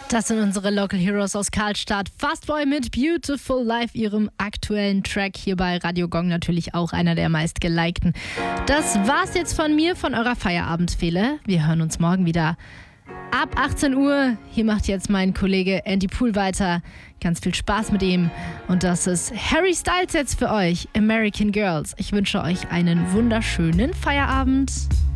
Das sind unsere Local Heroes aus Karlstadt. Fastboy mit Beautiful Life, ihrem aktuellen Track hier bei Radio Gong, natürlich auch einer der meistgelikten. Das war's jetzt von mir, von eurer Feierabendfehle. Wir hören uns morgen wieder ab 18 Uhr. Hier macht jetzt mein Kollege Andy Pool weiter. Ganz viel Spaß mit ihm. Und das ist Harry Styles jetzt für euch, American Girls. Ich wünsche euch einen wunderschönen Feierabend.